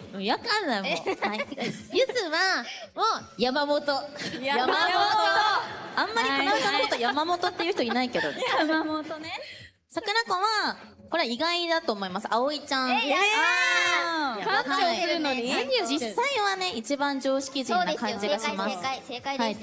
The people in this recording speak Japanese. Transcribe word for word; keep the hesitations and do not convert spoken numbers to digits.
わかんないもん。はい。ゆずは、もう、山本。 山本。 あんまり金尾さんのこと山本っていう人いないけどね。 山本ね。 桜子は、これは意外だと思います。葵ちゃん。 えー、あー、感謝するのに実際はね、一番常識人な感じがします。 正解、正解、正解です。